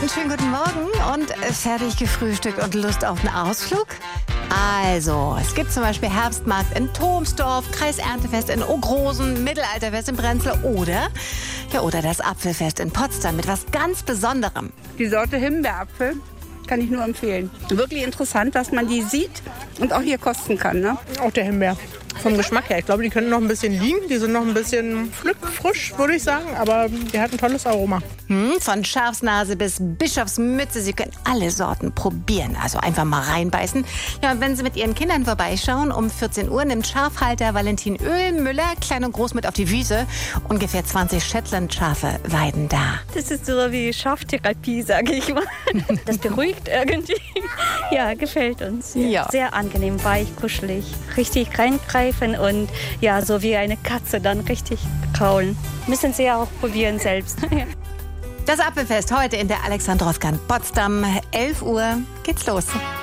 einen schönen guten Morgen und fertig gefrühstückt und Lust auf einen Ausflug? Also, es gibt zum Beispiel Herbstmarkt in Thomsdorf, Kreiserntefest in Ogrosen, Mittelalterfest in Prenzlau oder das Apfelfest in Potsdam mit was ganz Besonderem. Die Sorte Himbeerapfel kann ich nur empfehlen. Wirklich interessant, dass man die sieht und auch hier kosten kann. Ne? Auch der Himbeer. Vom Geschmack her. Ich glaube, die können noch ein bisschen liegen. Die sind noch ein bisschen frisch, würde ich sagen. Aber die hat ein tolles Aroma. Von Schafsnase bis Bischofsmütze. Sie können alle Sorten probieren. Also einfach mal reinbeißen. Ja, und wenn Sie mit Ihren Kindern vorbeischauen, um 14 Uhr nimmt Schafhalter Valentin Müller klein und groß mit auf die Wiese. Ungefähr 20 Shetland-Schafe weiden da. Das ist so wie Schaftherapie, sage ich mal. Das beruhigt irgendwie. Ja, gefällt uns. Ja. Sehr angenehm, weich, kuschelig. Richtig reingreifen und ja, so wie eine Katze dann richtig kraulen. Müssen Sie ja auch probieren selbst. Das Apfelfest heute in der Alexandrowka in Potsdam. 11 Uhr geht's los.